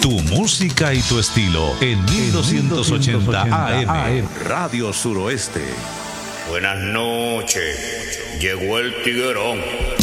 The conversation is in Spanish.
Tu música y tu estilo en 1280 AM. Radio Suroeste. Buenas noches. Llegó el tiguerón.